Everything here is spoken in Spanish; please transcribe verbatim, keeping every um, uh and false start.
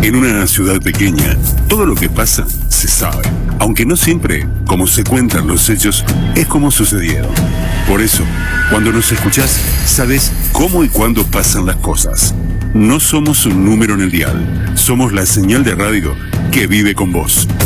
En una ciudad pequeña, todo lo que pasa se sabe, aunque no siempre, como se cuentan los hechos, es como sucedieron. Por eso, cuando nos escuchás, sabes cómo y cuándo pasan las cosas. No somos un número en el dial, somos la señal de radio que vive con vos.